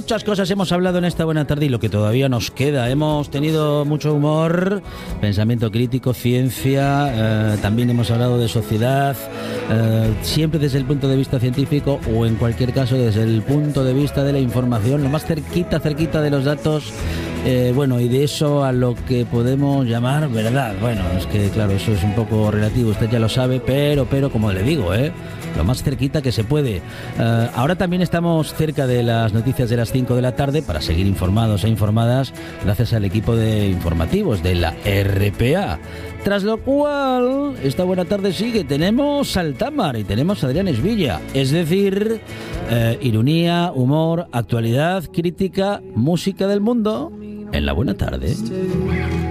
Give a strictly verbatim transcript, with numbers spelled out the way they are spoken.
muchas cosas hemos hablado en esta buena tarde y lo que todavía nos queda. Hemos tenido mucho humor, pensamiento crítico, ciencia, eh, también hemos hablado de sociedad, eh, siempre desde el punto de vista científico o en cualquier caso desde el punto de vista de la información, lo más cerquita, cerquita de los datos. Eh, bueno, y de eso a lo que podemos llamar verdad. Bueno, es que claro, eso es un poco relativo, usted ya lo sabe, pero, pero como le digo, ¿eh? lo más cerquita que se puede. Uh, ahora también estamos cerca de las noticias de las cinco de la tarde para seguir informados e informadas gracias al equipo de informativos de la R P A. Tras lo cual, esta buena tarde sigue. Tenemos Altamar y tenemos Adrián Esvilla. Es decir, eh, ironía, humor, actualidad, crítica, música del mundo en la buena tarde.